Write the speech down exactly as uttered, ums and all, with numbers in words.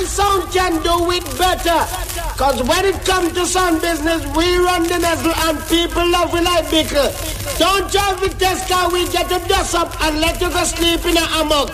sound can do it better. Cause when it comes to sound business, we run the nuzzle and people love we like bickle. Don't drive with test car, we get to dust up and let you go sleep in a hammock.